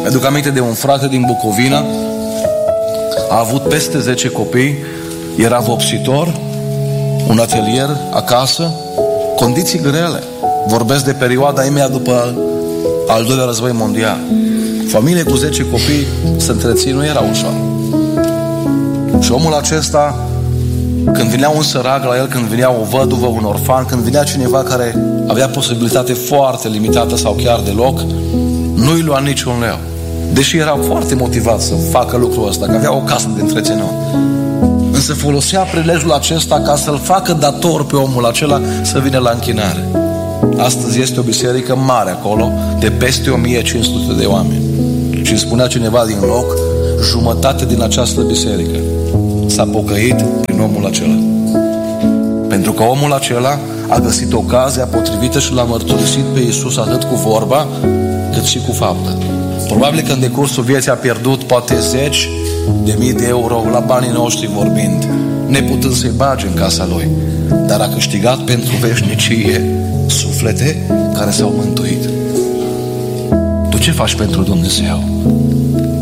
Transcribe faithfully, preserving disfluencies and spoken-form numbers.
Mi-aduc aminte de un frate din Bucovina, a avut peste zece copii, era vopsitor, un atelier acasă, condiții grele. Vorbesc de perioada imediat după al doilea război mondial. Familie cu zece copii să întrețin nu era ușor. Și omul acesta, când vinea un sărac la el, când vinea o văduvă, un orfan, când vinea cineva care avea posibilitate foarte limitată sau chiar deloc, nu-i lua niciun leu. Deși era foarte motivat să facă lucrul ăsta, că avea o casă de întreținut. Însă folosea prilejul acesta ca să-l facă dator pe omul acela să vină la închinare. Astăzi este o biserică mare acolo, de peste o mie cinci sute de oameni. Și îmi spunea cineva din loc, jumătate din această biserică s-a pocăit prin omul acela. Pentru că omul acela a găsit ocazia potrivită și l-a mărturisit pe Iisus atât cu vorba, cât și cu faptă. Probabil că în decursul vieții a pierdut poate zeci de mii de euro la banii noștri vorbind, neputând să-i bage în casa lui, dar a câștigat pentru veșnicie suflete care s-au mântuit. Tu ce faci pentru Dumnezeu?